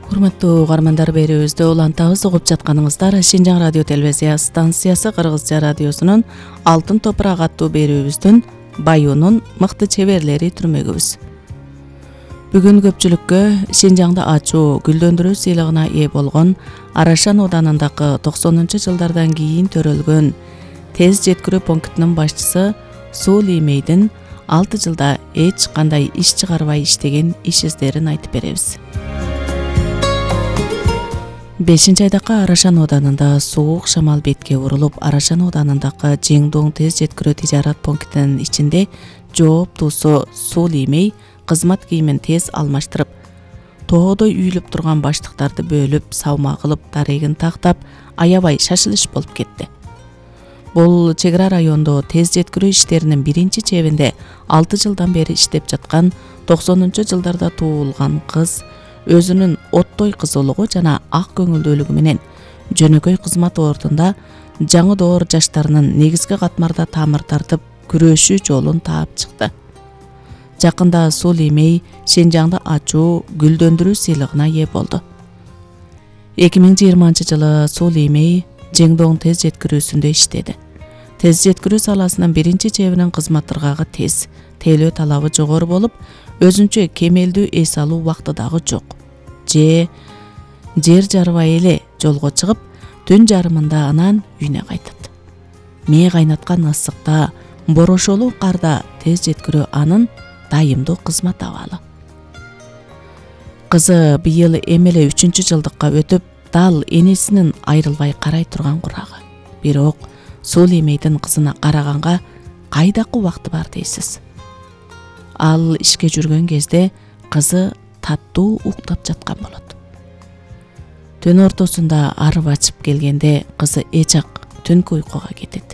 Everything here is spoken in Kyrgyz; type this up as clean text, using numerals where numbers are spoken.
Урматтуу угармандар, берүүбүздө улантабыз, угуп жатканыңыздар Шинжаң радио телевизия станциясы Кыргызча радиосунун Алтын топурак аттуу берүүбүздүн Баюунун мыкты чеберлери түрмөгүбүз. Бүгүн көпчүлүккө Шинжаңда ачуу гүлдөндүрүү сыйлыгына ээ болгон Арашан ауданындагы 90-жылдардан кийин төрөлгөн тез жеткирүү пунктунун башчысы Суули Мейдин 6 жылда эч кандай иш чыгарбай иштеген иш издерин айтып беребиз. 5-айдакы Арашан ауданында суук шамал бетке урулуп, Арашан ауданындагы Жеңдоң тез жеткирүү тижарат пунктунун ичинде жооптуусу Суули Мей кызмат кийимин тез алмаштырып, тоодой үйүлүп турган баштыктарды бөлүп, савма кылып, дарегин тактап, аябай шашылыш болуп кетти. Бул чек ара райондо тез жеткирүү иштеринин биринчи чебинде 6 жылдан бери иштеп жаткан 90-жылдарда туулган кыз өзүнүн оттой кызуулугу жана ак көңүлдүүлүгү менен жөнөкөй кызмат ордунда жаңы доор жаштарынын негизги катмарда тамыр тартып күрөшүү жолун таап чыкты. Жакында Суули Мей Шинжаңда ачуу гүлдөндүрүү сыйлыгына ээ болду. 2020-жылы Суули Мей Жеңдоң тез жеткирүүсүндө иштеди. Тез жеткирүү саласынын биринчи чебинин кызмат ыргагы тез, тейлөө талабы жогору болуп, өзүнчө кемелдүү эс алуу убакты дагы жок. Жер жарбай эле жолго чыгып, түн жарымында анан үйүнө кайтат. Мээ кайнаткан ысыкта, борошолуу карда тез жеткирүү анын дайымдуу кызмат абалы. Кызы быйыл эмеле 3-жылдыкка өтүп, дал энесинин айрылбай карай турган курагы. Бирок Суули Мейдин кызына караганга кайдакы убакты бар дейсиз? Ал ишке жүргөн кезде кызы таттуу уктап жаткан болот. Түн ортосунда арып ачып келгенде кызы эч ак түнкү уйкуга кетет.